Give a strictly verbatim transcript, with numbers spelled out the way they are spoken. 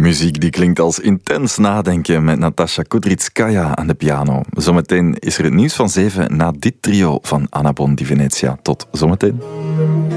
Muziek die klinkt als intens nadenken met Natasha Kudrytskaya aan de piano. Zometeen is er het nieuws van zeven na dit trio van Anna Bon di Venezia. Tot zometeen.